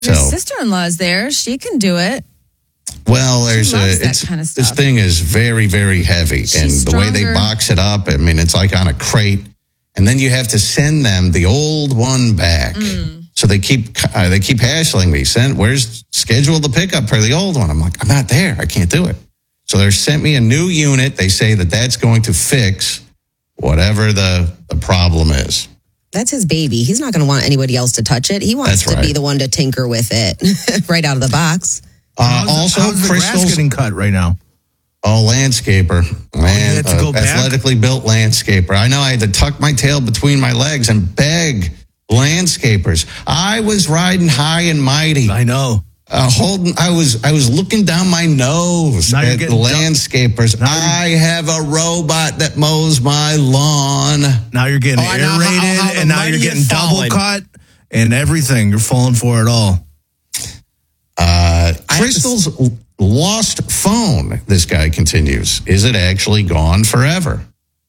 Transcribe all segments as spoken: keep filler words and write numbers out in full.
Your So, sister-in-law is there. She can do it. well, there's a loves that it's, kind of this stuff. thing is very, very heavy, She's and the way they stronger. box it up, I mean, it's like on a crate, and then you have to send them the old one back. Mm. So they keep uh, they keep hassling me. Send where's schedule the pickup for the old one? I'm like, I'm not there. I can't do it. So they sent me a new unit. They say that that's going to fix whatever the, the problem is. That's his baby. He's not going to want anybody else to touch it. He wants That's to be right. the one to tinker with it right out of the box. Uh, How's the- also, how's the grass Crystal's getting cut right now? oh, landscaper, man, had to go uh, back? athletically built landscaper. I know I had to tuck my tail between my legs and beg landscapers. I was riding high and mighty. I know. Uh, holding, I was, I was looking down my nose Now you're at the getting du- landscapers. Now you're- I have a robot that mows my lawn. Now you're getting Oh, I know how- aerated, how the and now money you're is getting double falling. cut and everything. You're falling for it all. Uh, I have to Crystal's lost phone. This guy continues. Is it actually gone forever?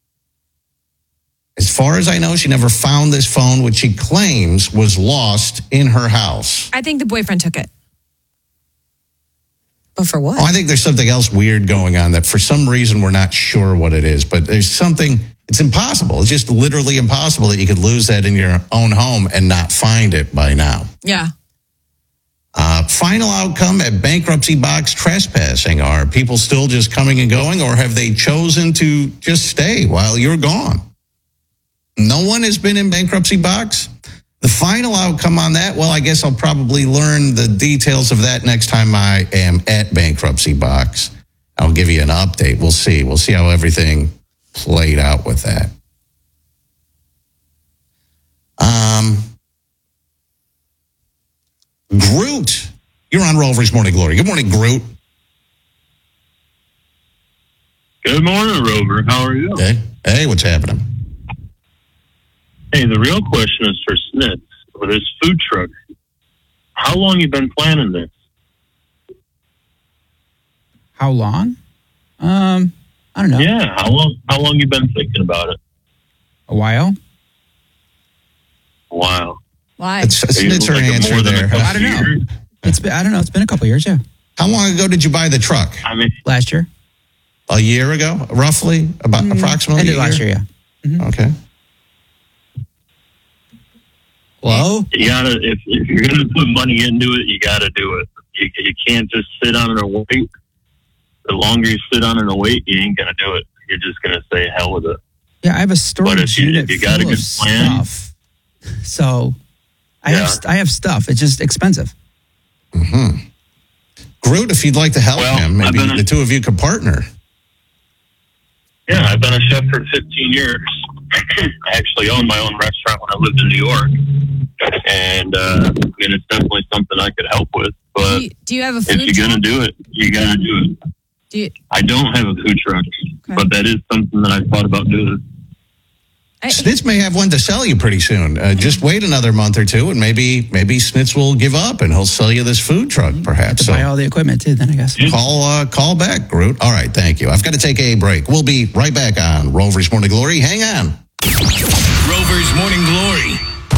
As far as I know, she never found this phone, which she claims was lost in her house. I think the boyfriend took it. But for what? Oh, I think there's something else weird going on that for some reason we're not sure what it is, but there's something, it's impossible. It's just literally impossible that you could lose that in your own home and not find it by now. Yeah. Uh, final outcome at bankruptcy box trespassing. Are people still just coming and going, or have they chosen to just stay while you're gone? No one has been in bankruptcy box. The final outcome on that, well, I guess I'll probably learn the details of that next time I am at bankruptcy box. I'll give you an update. We'll see. We'll see how everything played out with that. Um, Groot, you're on Rover's Morning Glory. Good morning, Groot. Good morning, Rover. How are you? Hey, hey, what's happening? Hey, the real question is for Snitz with his food truck. How long you been planning this? How long? Um, I don't know. Yeah, how long? How long you been thinking about it? A while. Wow. Why? It's, Are you it's her like a answer more than a there. couple I don't know. years? It's been, I don't know. It's been a couple of years, yeah. How long ago did you buy the truck? I mean, Last year. A year ago, roughly, about approximately. Ended a last year? year, yeah. Okay. Hello? you gotta if, if you're gonna put money into it, you gotta do it. You you can't just sit on it and wait. The longer you sit on it and wait, you ain't gonna do it. You're just gonna say hell with it. Yeah, I have a storage But if you- unit if you got a full good of plan- stuff. So I Yeah. have st- I have stuff. It's just expensive. Mm-hmm. Groot, if you'd like to help Well, him, I've maybe been a- the two of you could partner. Yeah, I've been a chef for fifteen years. I actually owned my own restaurant when I lived in New York, and uh, I mean it's definitely something I could help with. But do, you, do you have a food if you're gonna truck? do it, you gotta do it. Do you, I don't have a food truck, Okay. but that is something that I thought about doing. I, Snitz may have one to sell you pretty soon. Uh, just wait another month or two, and maybe maybe Snitz will give up and he'll sell you this food truck, perhaps. To buy So all the equipment too, then I guess. call uh, call back, Groot. All right, thank you. I've got to take a break. We'll be right back on Rover's Morning Glory. Hang on. Rover's Morning Glory.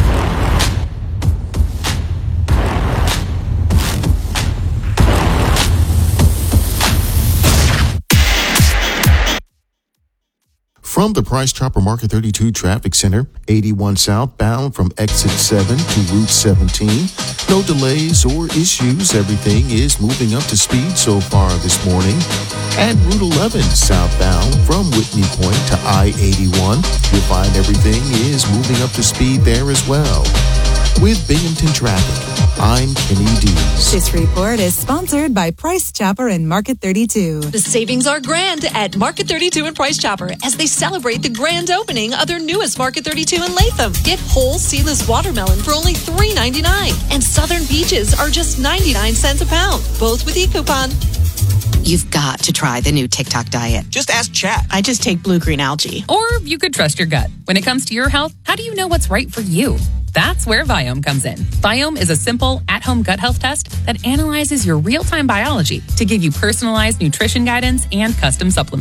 From the Price Chopper Market thirty-two Traffic Center, eighty-one southbound from exit seven to Route seventeen. No delays or issues. Everything is moving up to speed so far this morning. At Route eleven southbound from Whitney Point to I eighty-one, you'll find everything is moving up to speed there as well. With Binghamton Traffic, I'm Kenny Dees. This report is sponsored by Price Chopper and Market thirty-two. The savings are grand at Market thirty-two and Price Chopper as they celebrate the grand opening of their newest Market thirty-two in Latham. Get whole seedless watermelon for only three ninety-nine, and Southern peaches are just ninety-nine cents a pound, both with e-coupon. You've got to try the new TikTok diet. Just ask Chat. I just take blue-green algae. Or you could trust your gut. When it comes to your health, how do you know what's right for you? That's where Viome comes in. Viome is a simple, at-home gut health test that analyzes your real-time biology to give you personalized nutrition guidance and custom supplements.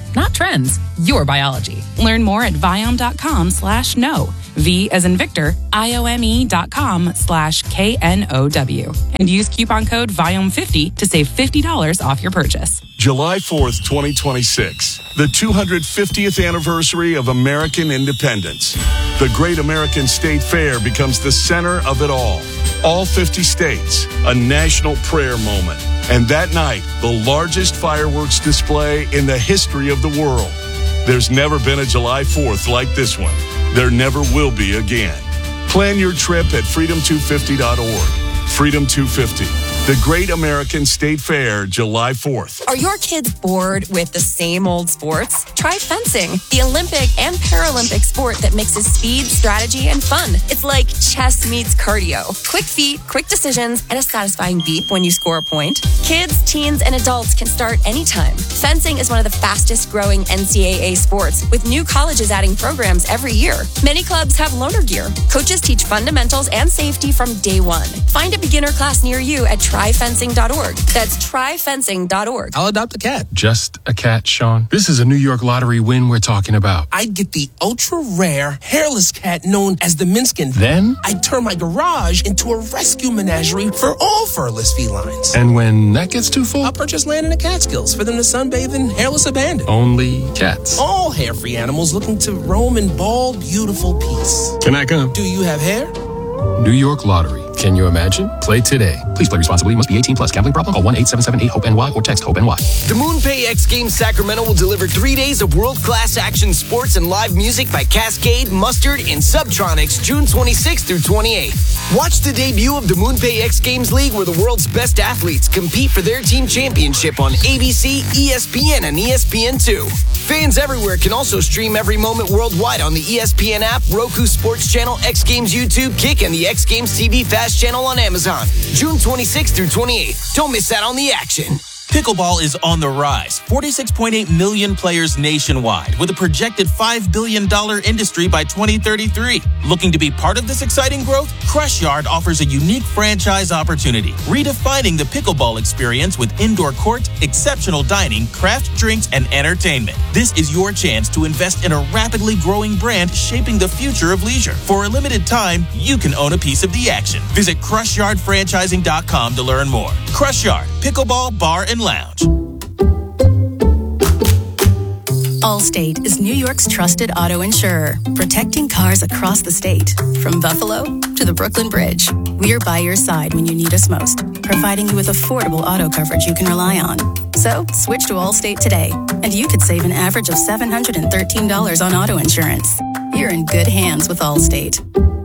not trends, your biology. Learn more at Viome.com slash know. V as in Victor, I-O-M-E dot com slash K N O W. And use coupon code Viome fifty to save fifty dollars off your purchase. July fourth, twenty twenty-six, the two hundred fiftieth anniversary of American independence. The Great American State Fair becomes the center of it all. All fifty states, a national prayer moment. And that night, the largest fireworks display in the history of the world. There's never been a July fourth like this one. There never will be again. Plan your trip at freedom two fifty dot org. Freedom two fifty. The Great American State Fair, July fourth. Are your kids bored with the same old sports? Try fencing, the Olympic and Paralympic sport that mixes speed, strategy, and fun. It's like chess meets cardio. Quick feet, quick decisions, and a satisfying beep when you score a point. Kids, teens, and adults can start anytime. Fencing is one of the fastest growing N C double A sports, with new colleges adding programs every year. Many clubs have loaner gear. Coaches teach fundamentals and safety from day one. Find a beginner class near you at try fencing dot org. That's try fencing dot org. I'll adopt a cat. Just a cat, Sean? This is a New York lottery win we're talking about. I'd get the ultra-rare, hairless cat known as the Minskin. Then? I'd turn my garage into a rescue menagerie for all furless felines. And when that gets too full? I'll purchase land in the Catskills for them to sunbathe in hairless abandon. Only cats. All hair-free animals looking to roam in bald, beautiful peace. Can I come? Do you have hair? New York Lottery. Can you imagine? Play today. Please play responsibly. Must be eighteen plus. Gambling problem? Call one eight seven seven eight hope N Y or text HOPE-N Y. The MoonPay X Games Sacramento will deliver three days of world-class action sports and live music by Cascade, Mustard, and Subtronics June twenty-sixth through twenty-eighth. Watch the debut of the MoonPay X Games League, where the world's best athletes compete for their team championship on A B C, E S P N, and E S P N two. Fans everywhere can also stream every moment worldwide on the E S P N app, Roku Sports Channel, X Games YouTube, Kick, and the X Games T V Fast Channel on Amazon. June twenty-sixth through twenty-eighth. Don't miss out on the action. Pickleball is on the rise. forty-six point eight million players nationwide, with a projected five billion dollars industry by twenty thirty-three. Looking to be part of this exciting growth? Crush Yard offers a unique franchise opportunity, redefining the pickleball experience with indoor court, exceptional dining, craft drinks, and entertainment. This is your chance to invest in a rapidly growing brand shaping the future of leisure. For a limited time, you can own a piece of the action. Visit crush yard franchising dot com to learn more. Crush Yard, pickleball, bar, and lounge. Allstate is New York's trusted auto insurer, protecting cars across the state. From Buffalo to the Brooklyn Bridge, we're by your side when you need us most, providing you with affordable auto coverage you can rely on. So, switch to Allstate today, and you could save an average of seven hundred thirteen dollars on auto insurance. You're in good hands with Allstate.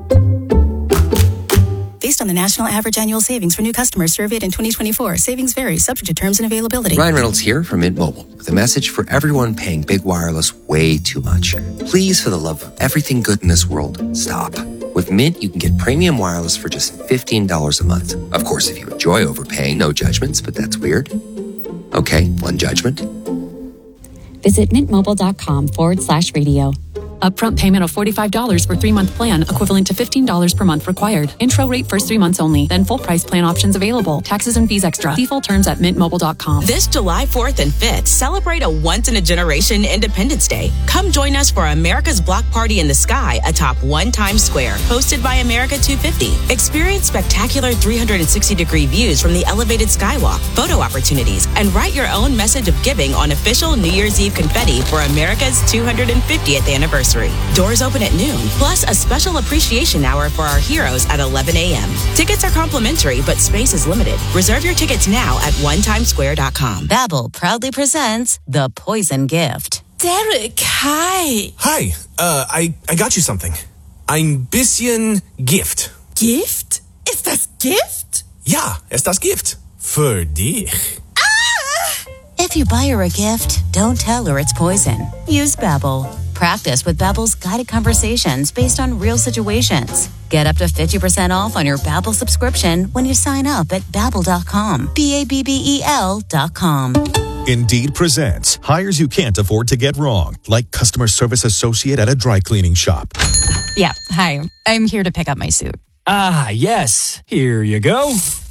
Based on the national average annual savings for new customers surveyed in twenty twenty-four, savings vary, subject to terms and availability. Ryan Reynolds here from Mint Mobile with a message for everyone paying big wireless way too much. Please, for the love of everything good in this world, stop. With Mint, you can get premium wireless for just fifteen dollars a month. Of course, if you enjoy overpaying, no judgments, but that's weird. Okay, one judgment. Visit mintmobile.com forward slash radio. Upfront payment of forty-five dollars for three-month plan, equivalent to fifteen dollars per month required. Intro rate first three months only, then full price plan options available. Taxes and fees extra. See full terms at mint mobile dot com. This July fourth and fifth, celebrate a once-in-a-generation Independence Day. Come join us for America's Block Party in the Sky atop One Times Square, hosted by America two fifty. Experience spectacular three hundred sixty degree views from the elevated skywalk, photo opportunities, and write your own message of giving on official New Year's Eve confetti for America's two hundred fiftieth anniversary. Doors open at noon, plus a special appreciation hour for our heroes at eleven a.m. Tickets are complimentary, but space is limited. Reserve your tickets now at one times square dot com. Babbel proudly presents The Poison Gift. Derek, hi. Hi, uh, I, I got you something. Ein bisschen Gift. Gift? Ist das Gift? Ja, ist das Gift. Für dich. If you buy her a gift, don't tell her it's poison. Use Babbel. Practice with Babbel's guided conversations based on real situations. Get up to fifty percent off on your Babbel subscription when you sign up at babbel dot com. B A B B E L dot com. Indeed presents hires you can't afford to get wrong, like customer service associate at a dry cleaning shop. Yeah, hi. I'm here to pick up my suit. Ah, yes. Here you go.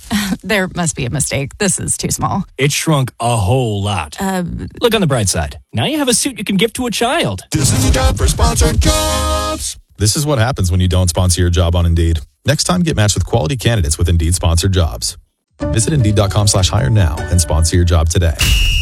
there must be a mistake. This is too small. It shrunk a whole lot. Uh, Look on the bright side. Now you have a suit you can give to a child. This is time for sponsored jobs. This is what happens when you don't sponsor your job on Indeed. Next time, get matched with quality candidates with Indeed sponsored jobs. Visit Indeed.com slash hire now and sponsor your job today.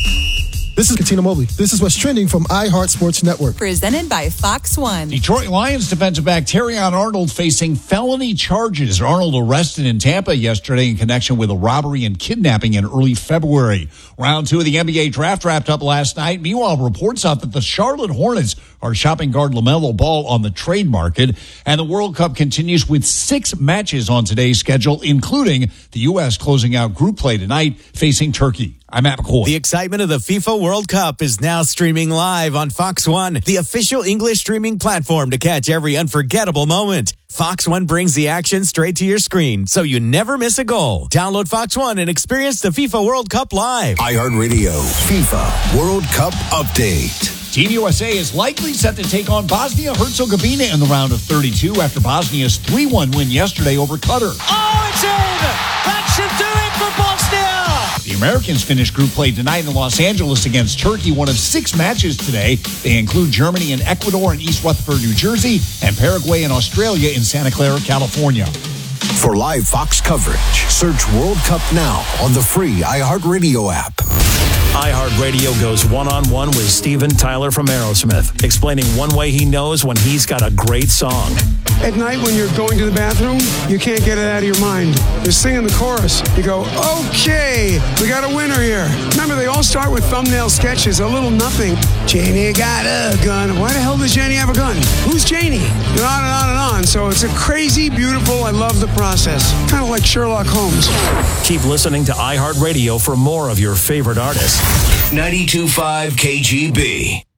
This is Katina Mobley. This is what's trending from iHeart Sports Network. Presented by Fox One. Detroit Lions defensive back Terrion Arnold facing felony charges. Arnold arrested in Tampa yesterday in connection with a robbery and kidnapping in early February. Round two of the N B A draft wrapped up last night. Meanwhile, reports out that the Charlotte Hornets are shopping guard LaMelo Ball on the trade market. And the World Cup continues with six matches on today's schedule, including the U S closing out group play tonight facing Turkey. I'm Matt McCoy. The excitement of the FIFA World Cup is now streaming live on Fox One, the official English streaming platform to catch every unforgettable moment. Fox One brings the action straight to your screen, so you never miss a goal. Download Fox One and experience the FIFA World Cup live. iHeartRadio FIFA World Cup Update. Team U S A is likely set to take on Bosnia-Herzegovina in the round of thirty-two after Bosnia's three one win yesterday over Qatar. Oh, it's in! That should do it for Bosnia! The Americans finished group play tonight in Los Angeles against Turkey, one of six matches today. They include Germany and Ecuador in East Rutherford, New Jersey, and Paraguay and Australia in Santa Clara, California. For live Fox coverage, search World Cup now on the free iHeartRadio app. iHeartRadio goes one-on-one with Steven Tyler from Aerosmith, explaining one way he knows when he's got a great song. At night when you're going to the bathroom, you can't get it out of your mind. You're singing the chorus. You go, okay, we got a winner here. Remember, they all start with thumbnail sketches, a little nothing. Janie got a gun. Why the hell does Janie have a gun? Who's Janie? And on and on and on. So it's a crazy, beautiful, I love the process. Kind of like Sherlock Holmes. Keep listening to iHeartRadio for more of your favorite artists. ninety-two point five K G B.